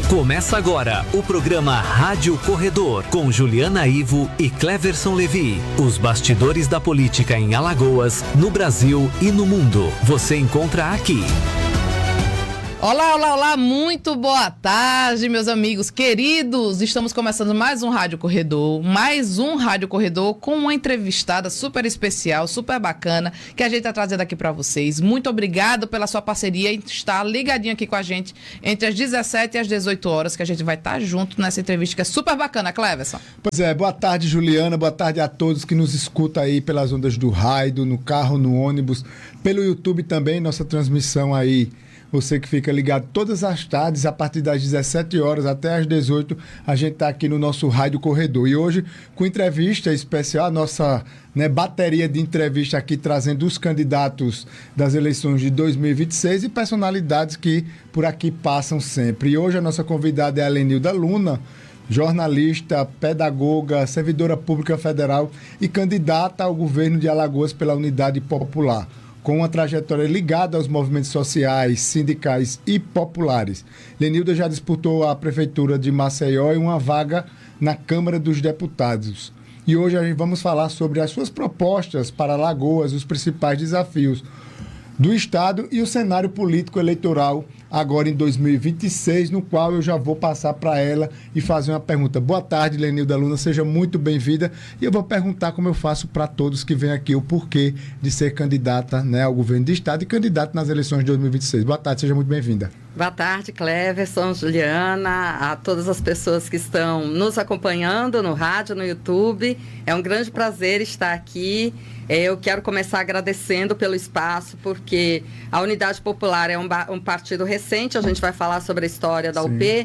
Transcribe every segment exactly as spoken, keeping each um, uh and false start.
Começa agora o programa Rádio Corredor, com Juliana Ivo e Cleverson Levi. Os bastidores da política em Alagoas, no Brasil e no mundo. Você encontra aqui. Olá, olá, olá, muito boa tarde, meus amigos queridos. Estamos começando mais um Rádio Corredor, mais um Rádio Corredor com uma entrevistada super especial, super bacana, que a gente está trazendo aqui para vocês. Muito obrigado pela sua parceria e estar ligadinho aqui com a gente entre as dezessete e as dezoito horas, que a gente vai estar junto nessa entrevista que é super bacana, Cleverson. Pois é, boa tarde, Juliana, boa tarde a todos que nos escutam aí pelas ondas do rádio, no carro, no ônibus, pelo YouTube também, nossa transmissão aí. Você que fica ligado todas as tardes, a partir das dezessete horas até as dezoito, a gente está aqui no nosso Rádio Corredor. E hoje, com entrevista especial, a nossa né, bateria de entrevista aqui, trazendo os candidatos das eleições de dois mil e vinte e seis e personalidades que por aqui passam sempre. E hoje a nossa convidada é a Lenilda Luna, jornalista, pedagoga, servidora pública federal e candidata ao governo de Alagoas pela Unidade Popular, com uma trajetória ligada aos movimentos sociais, sindicais e populares. Lenilda já disputou a prefeitura de Maceió e uma vaga na Câmara dos Deputados. E hoje a gente vamos falar sobre as suas propostas para Alagoas, os principais desafios do Estado e o cenário político eleitoral agora em dois mil e vinte e seis, no qual eu já vou passar para ela e fazer uma pergunta. Boa tarde, Lenilda Luna, seja muito bem-vinda. E eu vou perguntar, como eu faço para todos que vêm aqui, o porquê de ser candidata né, ao governo do Estado e candidata nas eleições de dois mil e vinte e seis. Boa tarde, seja muito bem-vinda. Boa tarde, Cleverson, Juliana, a todas as pessoas que estão nos acompanhando no rádio, no YouTube. É um grande prazer estar aqui. Eu quero começar agradecendo pelo espaço, porque a Unidade Popular é um, um partido recente, a gente vai falar sobre a história da Sim. U P,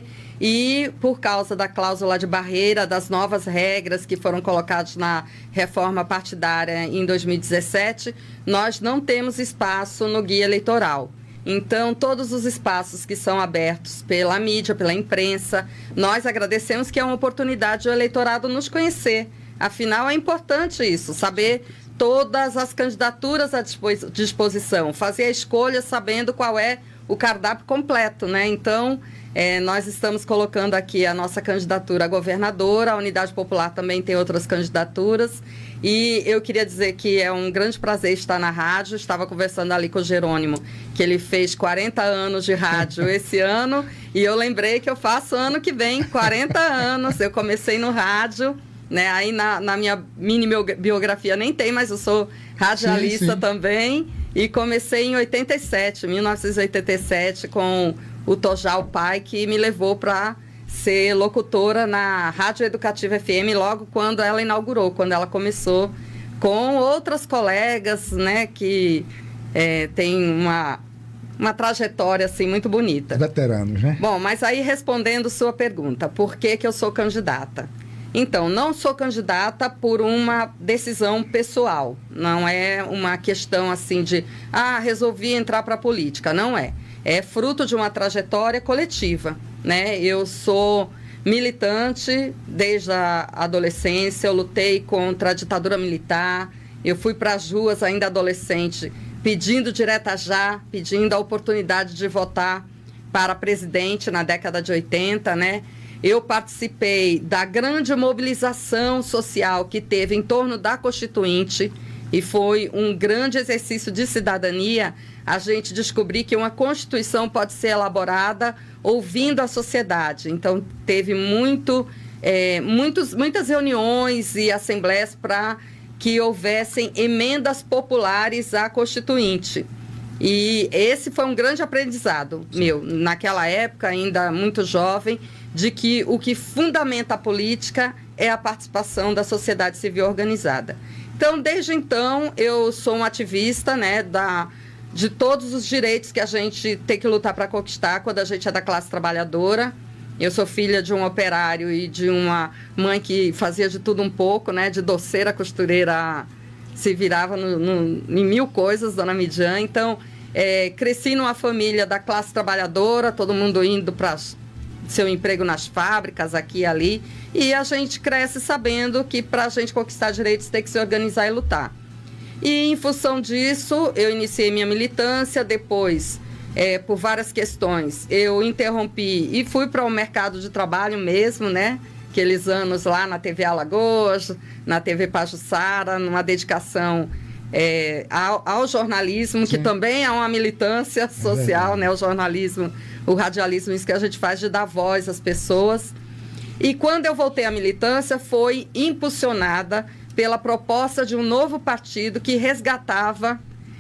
e por causa da cláusula de barreira, das novas regras que foram colocadas na reforma partidária em dois mil e dezessete, nós não temos espaço no guia eleitoral. Então, todos os espaços que são abertos pela mídia, pela imprensa, nós agradecemos que é uma oportunidade do eleitorado nos conhecer. Afinal, é importante isso, saber todas as candidaturas à disposição, fazer a escolha sabendo qual é o cardápio completo, né? Então, é, nós estamos colocando aqui a nossa candidatura a governadora, a Unidade Popular também tem outras candidaturas, e eu queria dizer que é um grande prazer estar na rádio. Estava conversando ali com o Jerônimo, que ele fez quarenta anos de rádio esse ano, e eu lembrei que eu faço ano que vem quarenta anos, eu comecei no rádio, né? Aí na, na minha mini biografia nem tem, mas eu sou radialista sim, sim. também, e comecei em oitenta e sete, mil novecentos e oitenta e sete, com o Tojal Pai, que me levou para ser locutora na Rádio Educativa F M logo quando ela inaugurou, quando ela começou, com outras colegas, né, que é, tem uma, uma trajetória assim, muito bonita. Veteranos, né? Bom, mas aí respondendo sua pergunta, por que que eu sou candidata? Então, não sou candidata por uma decisão pessoal, não é uma questão assim de, ah, resolvi entrar para a política, não é. É fruto de uma trajetória coletiva, né? Eu sou militante desde a adolescência, eu lutei contra a ditadura militar, eu fui para as ruas ainda adolescente, pedindo direta já, pedindo a oportunidade de votar para presidente na década de oitenta, né? Eu participei da grande mobilização social que teve em torno da Constituinte e foi um grande exercício de cidadania a gente descobrir que uma Constituição pode ser elaborada ouvindo a sociedade. Então, teve muito, é, muitos, muitas reuniões e assembleias para que houvessem emendas populares à Constituinte. E esse foi um grande aprendizado meu, naquela época, ainda muito jovem, de que o que fundamenta a política é a participação da sociedade civil organizada. Então, desde então, eu sou um ativista, né, da, de todos os direitos que a gente tem que lutar para conquistar quando a gente é da classe trabalhadora. Eu sou filha de um operário e de uma mãe que fazia de tudo um pouco, né, de doceira, costureira, se virava no, no, em mil coisas, dona Midian. Então, é, cresci numa família da classe trabalhadora, todo mundo indo para seu emprego nas fábricas, aqui e ali, e a gente cresce sabendo que para a gente conquistar direitos tem que se organizar e lutar. E em função disso, eu iniciei minha militância, depois é, por várias questões, eu interrompi e fui para o mercado de trabalho mesmo, né? Aqueles anos lá na T V Alagoas, na T V Pajuçara, numa dedicação é, ao, ao jornalismo, Sim. que também é uma militância social, é né? O jornalismo, o radialismo, isso que a gente faz de dar voz às pessoas. E quando eu voltei à militância, foi impulsionada pela proposta de um novo partido que resgatava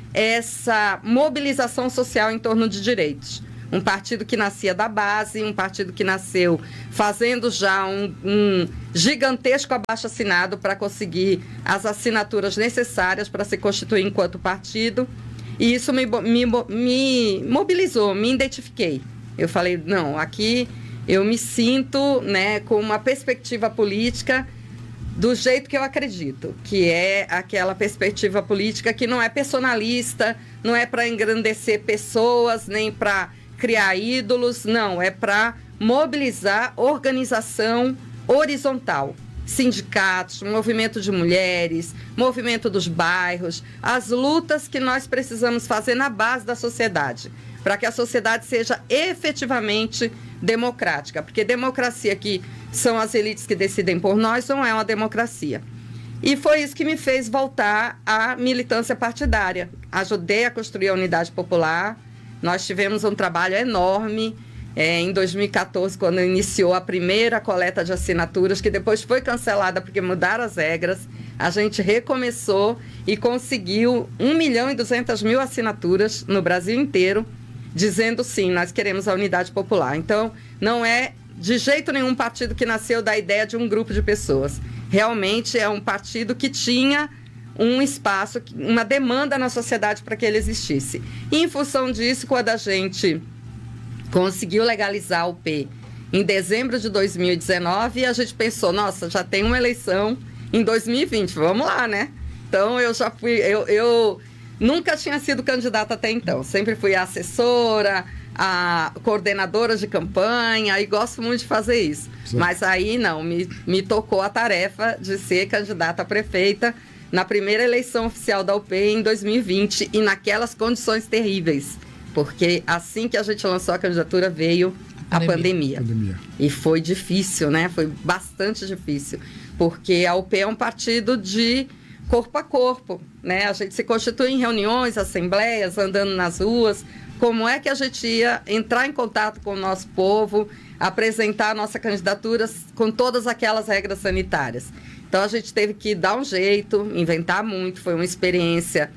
essa mobilização social em torno de direitos. Um partido que nascia da base, um partido que nasceu fazendo já um, um gigantesco abaixo-assinado para conseguir as assinaturas necessárias para se constituir enquanto partido. E isso me, me, me mobilizou, me identifiquei. Eu falei, não, aqui eu me sinto, né, com uma perspectiva política do jeito que eu acredito, que é aquela perspectiva política que não é personalista, não é para engrandecer pessoas, nem para criar ídolos, não, é para mobilizar organização horizontal, sindicatos, movimento de mulheres, movimento dos bairros, as lutas que nós precisamos fazer na base da sociedade, para que a sociedade seja efetivamente democrática, porque democracia que são as elites que decidem por nós não é uma democracia. E foi isso que me fez voltar à militância partidária. Ajudei a construir a Unidade Popular. Nós tivemos um trabalho enorme é, em dois mil e quatorze, quando iniciou a primeira coleta de assinaturas, que depois foi cancelada porque mudaram as regras. A gente recomeçou e conseguiu um milhão e duzentas mil assinaturas no Brasil inteiro, dizendo sim, nós queremos a Unidade Popular. Então, não é de jeito nenhum partido que nasceu da ideia de um grupo de pessoas. Realmente é um partido que tinha um espaço, uma demanda na sociedade para que ele existisse. E, em função disso, quando a gente conseguiu legalizar o P em dezembro de dois mil e dezenove, a gente pensou, nossa, já tem uma eleição em dois mil e vinte, vamos lá, né? Então, eu já fui... eu, eu nunca tinha sido candidata até então, sempre fui assessora, a coordenadora de campanha, e gosto muito de fazer isso. Sim. Mas aí não, me, me tocou a tarefa de ser candidata a prefeita na primeira eleição oficial da U P em dois mil e vinte, e naquelas condições terríveis, porque assim que a gente lançou a candidatura veio a pandemia. pandemia. E foi difícil, né? Foi bastante difícil, porque a U P é um partido de corpo a corpo, né? A gente se constitui em reuniões, assembleias, andando nas ruas. Como é que a gente ia entrar em contato com o nosso povo, apresentar a nossa candidatura com todas aquelas regras sanitárias? Então, a gente teve que dar um jeito, inventar muito. Foi uma experiência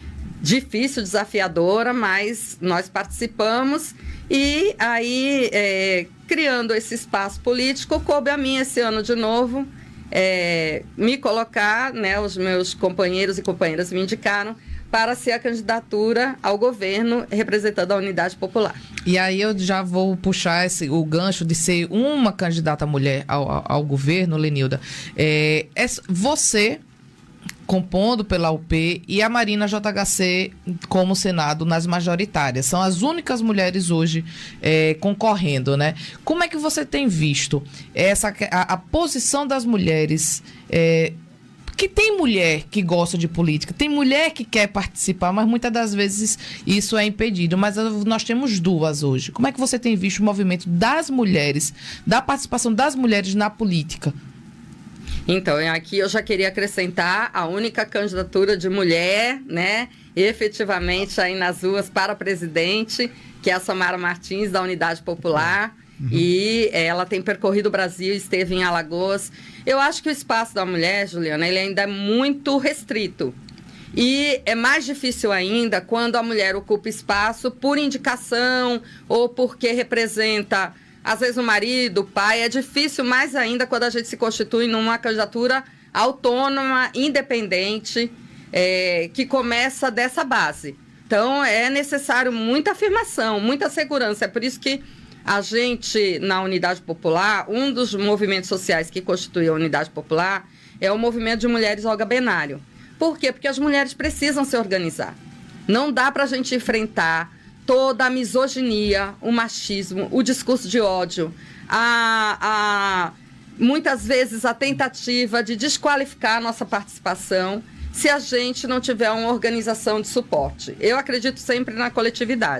difícil, desafiadora, mas nós participamos. E aí, é, criando esse espaço político, coube a mim esse ano de novo é, me colocar, né, os meus companheiros e companheiras me indicaram para ser a candidatura ao governo representando a Unidade Popular. E aí eu já vou puxar esse, o gancho de ser uma candidata mulher ao, ao, ao governo, Lenilda. É, é, você compondo pela U P e a Marina J H C como Senado nas majoritárias. São as únicas mulheres hoje é, concorrendo, né? Como é que você tem visto essa, a, a posição das mulheres... É, que tem mulher que gosta de política, tem mulher que quer participar, mas muitas das vezes isso é impedido. Mas nós temos duas hoje. Como é que você tem visto o movimento das mulheres, da participação das mulheres na política? Então, aqui eu já queria acrescentar a única candidatura de mulher, né, efetivamente aí nas ruas para presidente, que é a Samara Martins, da Unidade Popular. Uhum. E ela tem percorrido o Brasil, esteve em Alagoas. Eu acho que o espaço da mulher, Juliana, ele ainda é muito restrito. E é mais difícil ainda quando a mulher ocupa espaço por indicação ou porque representa, às vezes, o marido, o pai. É difícil mais ainda quando a gente se constitui numa candidatura autônoma, independente, é, que começa dessa base. Então, é necessário muita afirmação, muita segurança. É por isso que a gente, na Unidade Popular, um dos movimentos sociais que constitui a Unidade Popular é o movimento de mulheres Olga Benário. Por quê? Porque as mulheres precisam se organizar. Não dá para a gente enfrentar toda a misoginia, o machismo, o discurso de ódio, a, a, muitas vezes a tentativa de desqualificar a nossa participação se a gente não tiver uma organização de suporte. Eu acredito sempre na coletividade.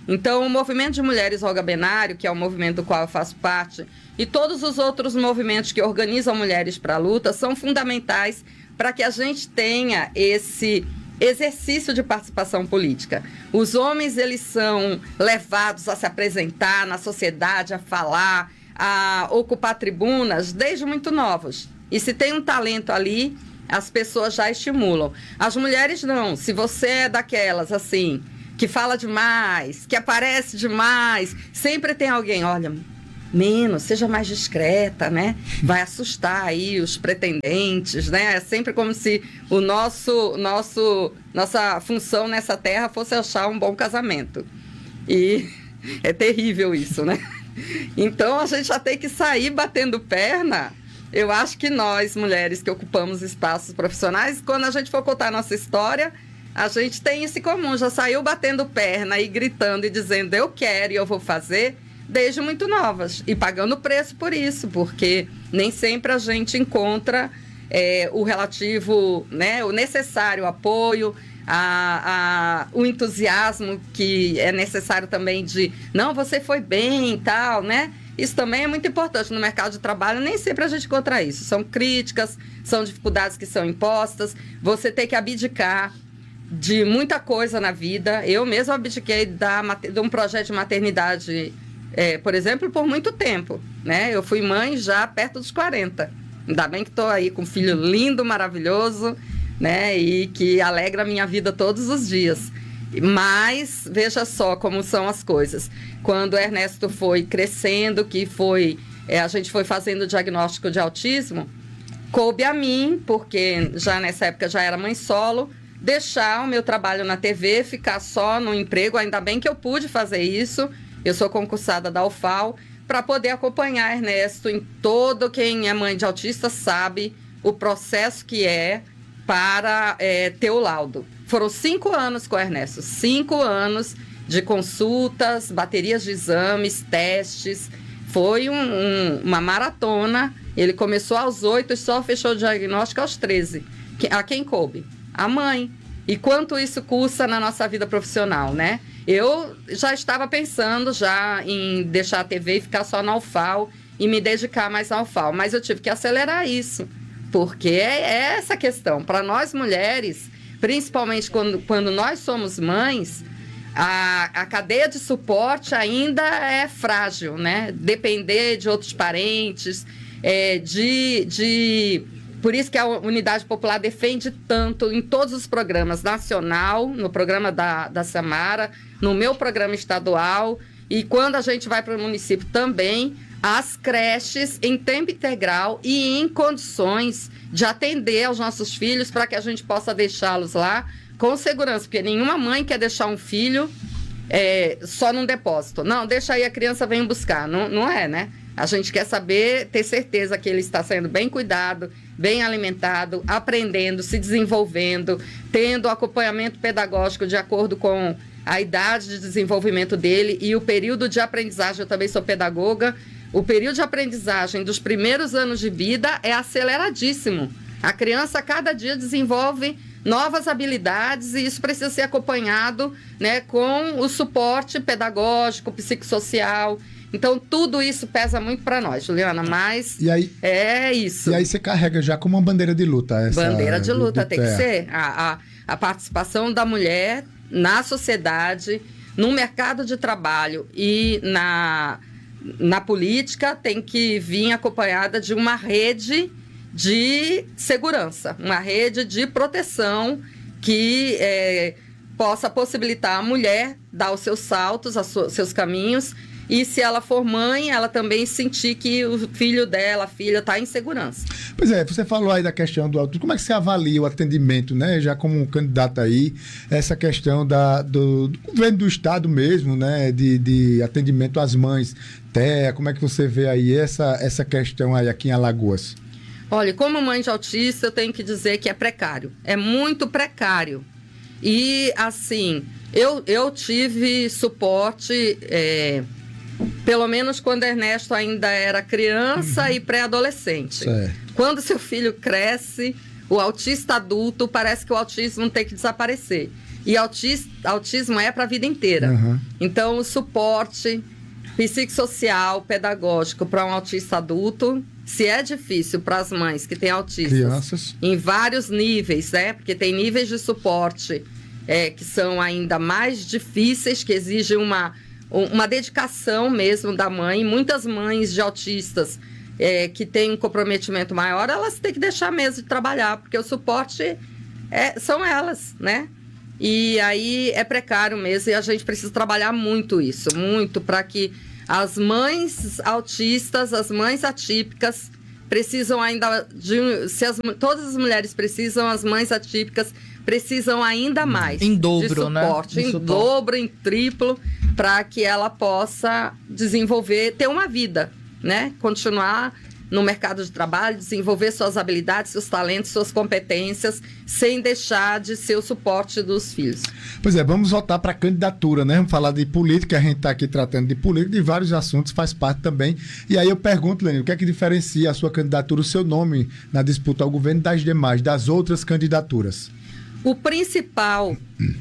Então, o movimento de mulheres Olga Benário, que é o movimento do qual eu faço parte, e todos os outros movimentos que organizam mulheres para a luta, são fundamentais para que a gente tenha esse exercício de participação política. Os homens, eles são levados a se apresentar na sociedade, a falar, a ocupar tribunas desde muito novos. E se tem um talento ali, as pessoas já estimulam. As mulheres não. Se você é daquelas, assim, que fala demais, que aparece demais, sempre tem alguém, olha, menos, seja mais discreta, né? Vai assustar aí os pretendentes, né? É sempre como se o nosso, nosso, nossa função nessa terra fosse achar um bom casamento. E é terrível isso, né? Então, a gente já tem que sair batendo perna. Eu acho que nós, mulheres que ocupamos espaços profissionais, quando a gente for contar a nossa história, a gente tem isso em comum. Já saiu batendo perna e gritando e dizendo eu quero e eu vou fazer, desde muito novas. E pagando preço por isso, porque nem sempre a gente encontra é, o relativo, né, o necessário apoio, a, a, o entusiasmo que é necessário também de, não, você foi bem e tal, né? Isso também é muito importante no mercado de trabalho, nem sempre a gente encontra isso. São críticas, são dificuldades que são impostas, você tem que abdicar de muita coisa na vida. Eu mesma abdiquei da, de um projeto de maternidade, é, por exemplo, por muito tempo, né? Eu fui mãe já perto dos quarenta. Ainda bem que estou aí com um filho lindo, maravilhoso, né? E que alegra a minha vida todos os dias. Mas veja só como são as coisas. Quando o Ernesto foi crescendo, que foi, é, a gente foi fazendo o diagnóstico de autismo, coube a mim, porque já nessa época já era mãe solo, deixar o meu trabalho na T V, ficar só no emprego. Ainda bem que eu pude fazer isso. Eu sou concursada da U F A L, para poder acompanhar Ernesto em todo. Quem é mãe de autista sabe o processo que é para é, ter o laudo. Foram cinco anos com o Ernesto, cinco anos de consultas, baterias de exames, testes. Foi um, um, uma maratona. Ele começou aos oito e só fechou o diagnóstico aos treze. A quem coube? A mãe. E quanto isso custa na nossa vida profissional, né? Eu já estava pensando já em deixar a T V e ficar só na U F A L e me dedicar mais à U F A L, mas eu tive que acelerar isso, porque é essa questão. Para nós mulheres, principalmente quando, quando nós somos mães, a, a cadeia de suporte ainda é frágil, né? Depender de outros parentes, é, de... de Por isso que a Unidade Popular defende tanto em todos os programas, nacional, no programa da, da Samara, no meu programa estadual, e quando a gente vai para o município também, as creches em tempo integral e em condições de atender aos nossos filhos para que a gente possa deixá-los lá com segurança, porque nenhuma mãe quer deixar um filho é, só num depósito. Não, deixa aí, a criança vem buscar. Não, não é, né? A gente quer saber, ter certeza que ele está sendo bem cuidado, bem alimentado, aprendendo, se desenvolvendo, tendo acompanhamento pedagógico de acordo com a idade de desenvolvimento dele e o período de aprendizagem. Eu também sou pedagoga. O período de aprendizagem dos primeiros anos de vida é aceleradíssimo. A criança, a cada dia, desenvolve novas habilidades e isso precisa ser acompanhado, né, com o suporte pedagógico, psicossocial. Então, tudo isso pesa muito para nós, Juliana, mas e aí, é isso. E aí você carrega já como uma bandeira de luta. Essa bandeira de luta, do, do tem que ser. A, a, a participação da mulher na sociedade, no mercado de trabalho e na, na política tem que vir acompanhada de uma rede de segurança, uma rede de proteção que é, possa possibilitar a mulher dar os seus saltos, os seus caminhos. E se ela for mãe, ela também sentir que o filho dela, a filha, está em segurança. Pois é, você falou aí da questão do autismo. Como é que você avalia o atendimento, né? Já como um candidato aí, essa questão da, do, do governo do estado mesmo, né? De, de atendimento às mães. T E A, como é que você vê aí essa, essa questão aí aqui em Alagoas? Olha, como mãe de autista, eu tenho que dizer que é precário. É muito precário. E, assim, eu, eu tive suporte... É, pelo menos quando Ernesto ainda era criança uhum. e pré-adolescente. Certo. Quando seu filho cresce, o autista adulto, parece que o autismo tem que desaparecer. E autis, autismo é para a vida inteira. Uhum. Então, o suporte psicossocial, pedagógico para um autista adulto, se é difícil para as mães que têm autistas, crianças, em vários níveis, né? Porque tem níveis de suporte é, que são ainda mais difíceis, que exigem uma, uma dedicação mesmo da mãe. Muitas mães de autistas é, que têm um comprometimento maior, elas têm que deixar mesmo de trabalhar, porque o suporte é, são elas, né? E aí é precário mesmo, e a gente precisa trabalhar muito isso, muito, para que as mães autistas, as mães atípicas, precisam ainda de... Se as, todas as mulheres precisam, as mães atípicas precisam ainda mais. Em dobro, de suporte, né? Em suporte. dobro, em triplo, para que ela possa desenvolver, ter uma vida, né? Continuar no mercado de trabalho, desenvolver suas habilidades, seus talentos, suas competências, sem deixar de ser o suporte dos filhos. Pois é, vamos voltar para a candidatura, né? Vamos falar de política, a gente está aqui tratando de política, de vários assuntos, faz parte também. E aí eu pergunto, Lenir, o que é que diferencia a sua candidatura, o seu nome na disputa ao governo das demais, das outras candidaturas? O principal,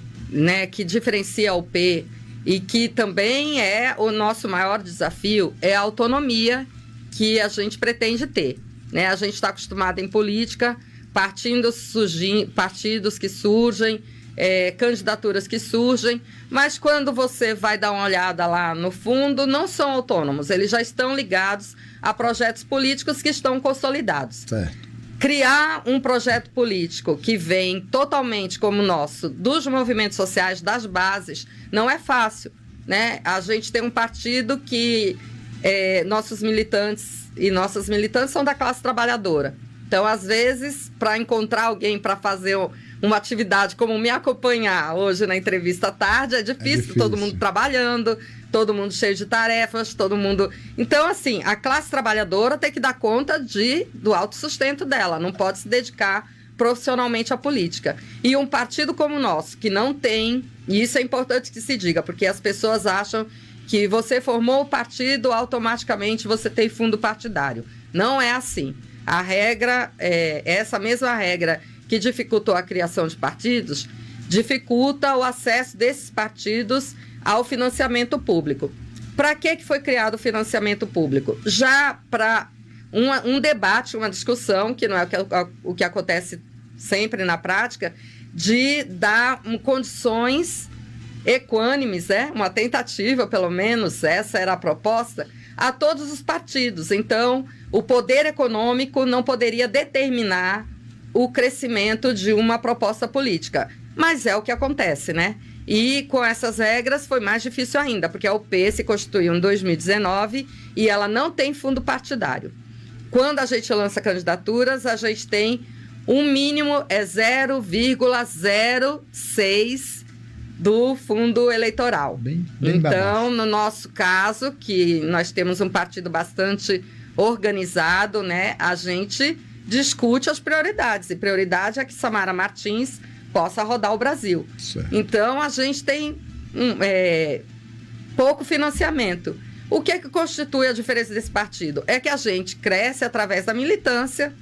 né, que diferencia a U P e que também é o nosso maior desafio é a autonomia que a gente pretende ter, né? A gente está acostumado em política, partidos, surgem, partidos que surgem, é, candidaturas que surgem, mas quando você vai dar uma olhada lá no fundo, não são autônomos, eles já estão ligados a projetos políticos que estão consolidados. Certo. Criar um projeto político que vem totalmente como o nosso, dos movimentos sociais, das bases, não é fácil, né? A gente tem um partido que É, nossos militantes e nossas militantes são da classe trabalhadora. Então, às vezes, para encontrar alguém para fazer uma atividade como me acompanhar hoje na entrevista à tarde, é difícil, é difícil, todo mundo trabalhando, todo mundo cheio de tarefas, todo mundo... Então, assim, a classe trabalhadora tem que dar conta de, do autossustento dela, não pode se dedicar profissionalmente à política. E um partido como o nosso, que não tem, e isso é importante que se diga, porque as pessoas acham que você formou o partido, automaticamente você tem fundo partidário. Não é assim. A regra, é, essa mesma regra que dificultou a criação de partidos, dificulta o acesso desses partidos ao financiamento público. Para que que foi criado o financiamento público? Já para um, um debate, uma discussão, que não é o que, o que acontece sempre na prática, de dar um, condições equânimes, né? Uma tentativa, pelo menos, essa era a proposta, a todos os partidos. Então, o poder econômico não poderia determinar o crescimento de uma proposta política. Mas é o que acontece, né? E com essas regras foi mais difícil ainda, porque a U P se constituiu em dois mil e dezenove e ela não tem fundo partidário. Quando a gente lança candidaturas, a gente tem um mínimo, é zero vírgula zero seis do fundo eleitoral. Bem, bem então, baixo. No nosso caso, que nós temos um partido bastante organizado, né, a gente discute as prioridades. E prioridade é que Samara Martins possa rodar o Brasil. Certo. Então, a gente tem um, é, pouco financiamento. O que é que constitui a diferença desse partido? É que a gente cresce através da militância,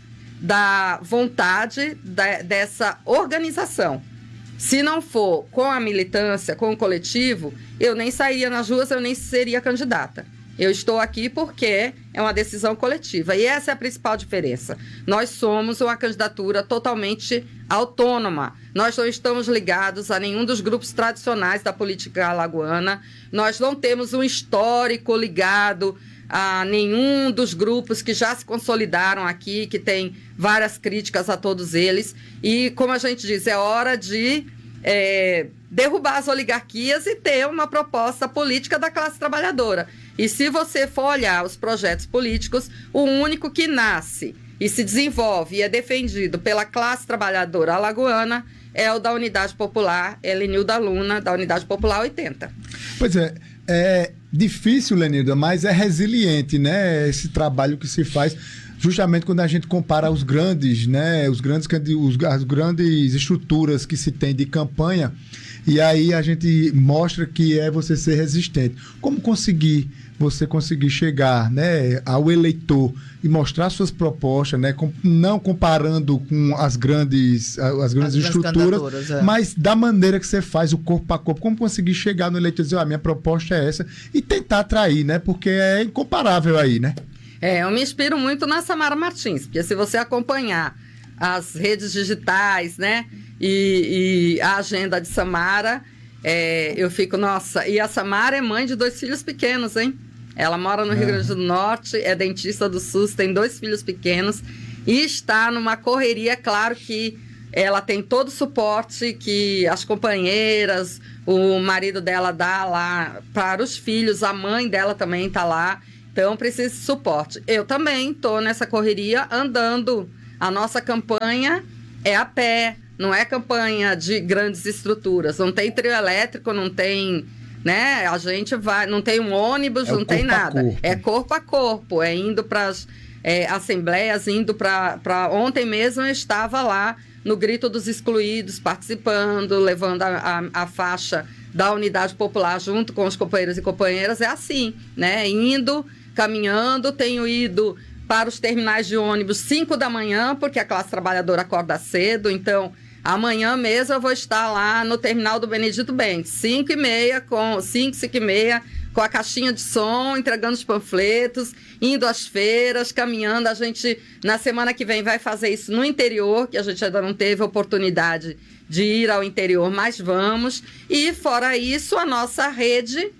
da vontade da, dessa organização. Se não for com a militância, com o coletivo, eu nem sairia nas ruas, eu nem seria candidata. Eu estou aqui porque é uma decisão coletiva. E essa é a principal diferença. Nós somos uma candidatura totalmente autônoma. Nós não estamos ligados a nenhum dos grupos tradicionais da política alagoana. Nós não temos um histórico ligado a nenhum dos grupos que já se consolidaram aqui, que tem várias críticas a todos eles. E, como a gente diz, é hora de é, derrubar as oligarquias e ter uma proposta política da classe trabalhadora. E se você for olhar os projetos políticos, o único que nasce e se desenvolve e é defendido pela classe trabalhadora alagoana é o da Unidade Popular, Helenilda Luna, da Unidade Popular oitenta. Pois é, é difícil, Lenilda, mas é resiliente, né? Esse trabalho que se faz, justamente quando a gente compara os grandes, né? Os grandes, os, as grandes estruturas que se tem de campanha, e aí a gente mostra que é você ser resistente. Como conseguir você conseguir chegar, né, ao eleitor e mostrar suas propostas, né, com, não comparando com as grandes, as grandes as estruturas, é. mas da maneira que você faz o corpo a corpo, como conseguir chegar no eleitor e dizer, ah, minha proposta é essa, e tentar atrair, né, porque é incomparável aí, né? É, eu me inspiro muito na Samara Martins, porque se você acompanhar as redes digitais, né, e, e a agenda de Samara, é, eu fico, nossa, e a Samara é mãe de dois filhos pequenos, hein? Ela mora no é. Rio Grande do Norte, é dentista do SUS, tem dois filhos pequenos e está numa correria. Claro que ela tem todo o suporte que as companheiras, o marido dela dá lá para os filhos, a mãe dela também está lá, então precisa de suporte. Eu também estou nessa correria andando. A nossa campanha é a pé, não é campanha de grandes estruturas, não tem trio elétrico, não tem... Né? A gente vai, não tem um ônibus, é não tem nada. Corpo. É corpo a corpo, é indo para as é, assembleias, indo para... Ontem mesmo eu estava lá no Grito dos Excluídos, participando, levando a, a, a faixa da Unidade Popular junto com os companheiros e companheiras. É assim, né? Indo, caminhando, tenho ido para os terminais de ônibus cinco da manhã, porque a classe trabalhadora acorda cedo, então... Amanhã mesmo eu vou estar lá no terminal do Benedito Bentes, cinco e meia, com cinco, cinco e meia, com a caixinha de som, entregando os panfletos, indo às feiras, caminhando. A gente, na semana que vem, vai fazer isso no interior, que a gente ainda não teve oportunidade de ir ao interior, mas vamos. E, fora isso, a nossa rede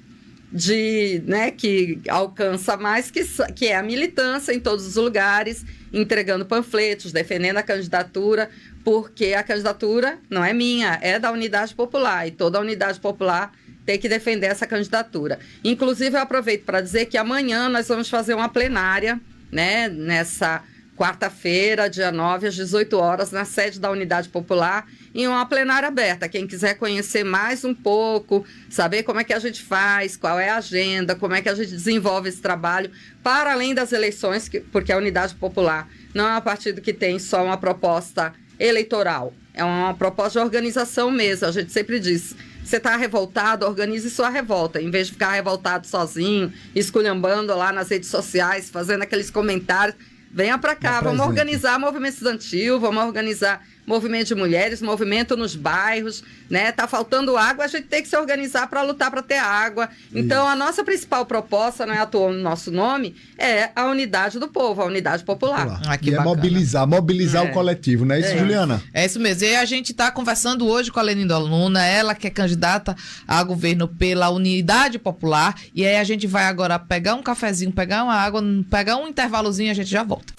de, né, que alcança mais, que, que é a militância em todos os lugares, entregando panfletos, defendendo a candidatura, porque a candidatura não é minha, é da Unidade Popular, e toda a Unidade Popular tem que defender essa candidatura. Inclusive, eu aproveito para dizer que amanhã nós vamos fazer uma plenária, né, nessa quarta-feira, dia nove, às dezoito horas, na sede da Unidade Popular, em uma plenária aberta. Quem quiser conhecer mais um pouco, saber como é que a gente faz, qual é a agenda, como é que a gente desenvolve esse trabalho, para além das eleições, porque a Unidade Popular não é um partido que tem só uma proposta eleitoral, é uma proposta de organização mesmo. A gente sempre diz, você está revoltado, organize sua revolta, em vez de ficar revoltado sozinho, esculhambando lá nas redes sociais, fazendo aqueles comentários. Venha para cá, vamos organizar movimento estudantil, vamos organizar movimento de mulheres, movimento nos bairros, né? Tá faltando água, a gente tem que se organizar para lutar para ter água. Então, a nossa principal proposta, não é à toa no nosso nome, é a unidade do povo, a unidade popular. Ah, que e bacana. é mobilizar, mobilizar é. o coletivo, não é isso, é. Juliana? É isso mesmo. E a gente está conversando hoje com a Lenindo Luna, ela que é candidata a governo pela Unidade Popular, e aí a gente vai agora pegar um cafezinho, pegar uma água, pegar um intervalozinho e a gente já volta.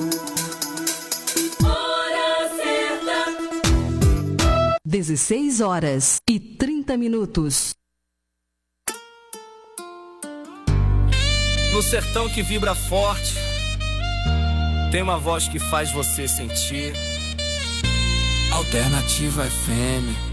dezesseis horas e trinta minutos. No sertão que vibra forte, tem uma voz que faz você sentir. Alternativa F M.